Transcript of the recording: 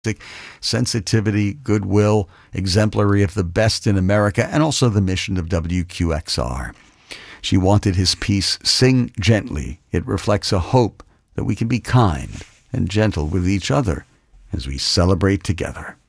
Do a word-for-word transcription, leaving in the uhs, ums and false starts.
sensitivity, goodwill, exemplary of the best in America, and also the mission of W Q X R. She wanted his piece, Sing Gently. It reflects a hope that we can be kind and gentle with each other as we celebrate together.